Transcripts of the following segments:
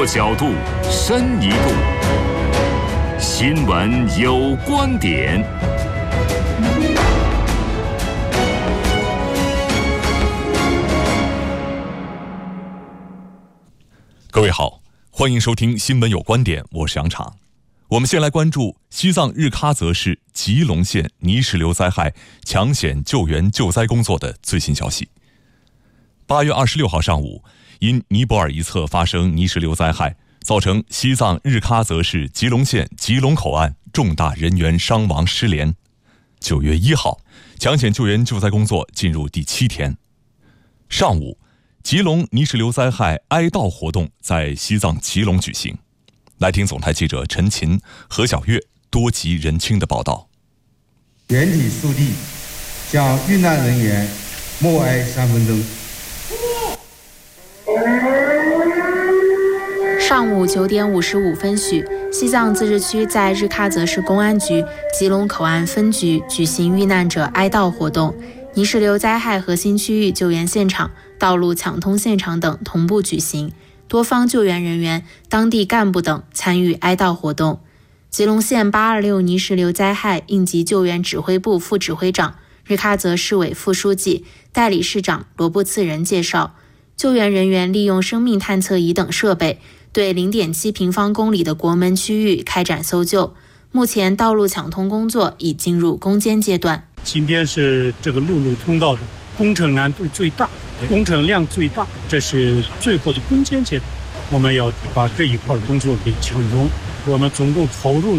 多角度，深一度。新闻有观点。各位好，欢迎收听新闻有观点，我是杨昶。我们先来关注西藏日喀则市吉隆县泥石流灾害抢险救援救灾工作的最新消息。8月26号上午，因尼泊尔一侧发生泥石流灾害，造成西藏日喀则市吉隆县吉隆口岸重大人员伤亡失联。9月1号，抢险救援救灾工作进入第7天。上午，吉隆泥石流灾害哀悼活动在西藏吉隆举行。来听总台记者陈琴、何小月多集人清的报道。 原体肃立，向遇难人员默哀3分钟。 上午9点55分许，西藏自治区在日喀则市公安局吉隆口岸分局举行遇难者哀悼活动，泥石流灾害核心区域救援现场、道路抢通现场等同步举行，多方救援人员、当地干部等参与哀悼活动。吉隆县826泥石流灾害应急救援指挥部副指挥长、日喀则市委副书记、代理市长罗布次仁介绍，救援人员利用生命探测仪等设备，对0.7平方公里的国门区域开展搜救。目前道路抢通工作已进入攻坚阶段。 今天是这个陆路通道的工程难度最大、工程量最大，这是最后的攻坚阶段，我们要把这一块工作给抢通。我们总共投入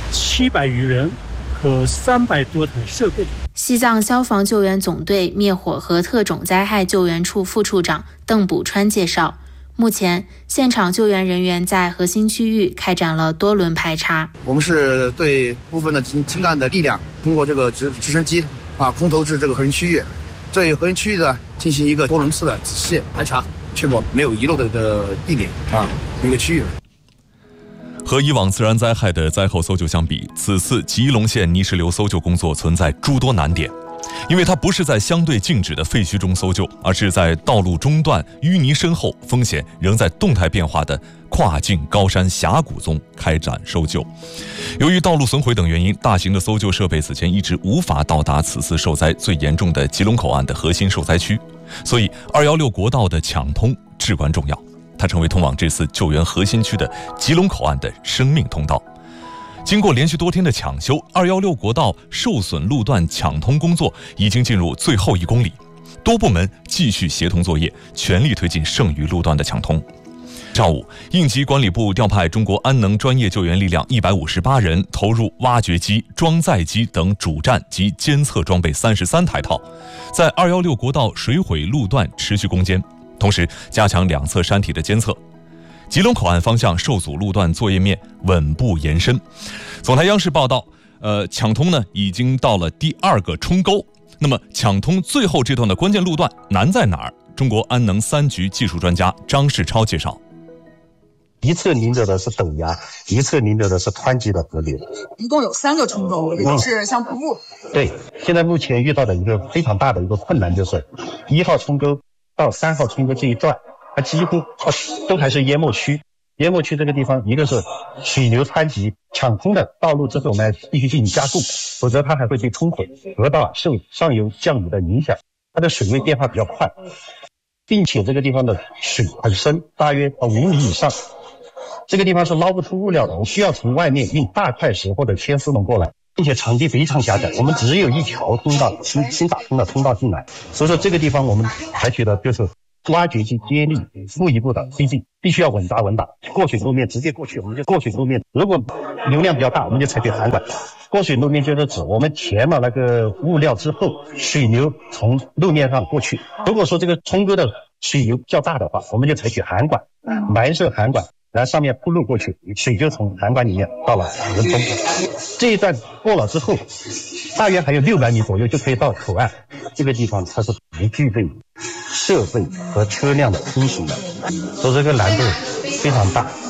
700余人和300多台设备。 西藏消防救援总队灭火和特种灾害救援处副处长邓补川介绍，目前现场救援人员在核心区域开展了多轮排查。 我们是对部分的精干的力量，通过这个直升机空投至这个核心区域，对核心区域的进行一个多轮次的仔细排查，确保没有遗漏的地点一个区域。 和以往自然灾害的灾后搜救相比，此次吉隆县泥石流搜救工作存在诸多难点，因为它不是在相对静止的废墟中搜救，而是在道路中段、淤泥深厚、风险仍在动态变化的跨境高山峡谷中开展搜救。由于道路损毁等原因，大型的搜救设备此前一直无法到达此次受灾最严重的吉隆口岸的核心受灾区，所以216国道的抢通至关重要，它成为通往这次救援核心区的吉隆口岸的生命通道。经过连续多天的抢修，216国道受损路段抢通工作已经进入最后1公里，多部门继续协同作业，全力推进剩余路段的抢通。上午，应急管理部调派中国安能专业救援力量158人，投入挖掘机、装载机等主站及监测装备33台套，在216国道水毁路段持续攻坚，同时加强两侧山体的监测。吉隆口岸方向受阻路段作业面稳步延伸。总台央视报道，抢通呢已经到了第2个冲沟。那么抢通最后这段的关键路段难在哪儿？中国安能3局技术专家张世超介绍。 一侧临着的是陡崖，一侧临着的是湍急的河流， 一共有3个冲沟，也就是像瀑布。 对，现在目前遇到的一个非常大的一个困难就是1号冲沟到3号冲沟这一段，它几乎都还是淹没区。淹没区这个地方，一个是水流湍急，抢通的道路之后呢，必须进行加固，否则它还会被冲毁。河道受上游降雨的影响，它的水位变化比较快，并且这个地方的水很深，大约5米以上。这个地方是捞不出物料的，我们需要从外面运大块石或者牵丝龙过来，并且场地非常狭窄，我们只有一条通道，新打通的通道进来。所以说这个地方我们采取的就是挖掘机接力，一步一步的推进，必须要稳扎稳打。过水路面直接过去，我们就过水路面；如果流量比较大，我们就采取涵管。过水路面就是指我们填了那个物料之后，水流从路面上过去。如果说这个冲沟的水流较大的话，我们就采取涵管，埋设涵管，然后上面铺路过去，水就从涵管里面到了人中。这一段过了之后，大约还有600米左右就可以到口岸。这个地方它是不具备设备和车辆的通行的，所以这个难度非常大。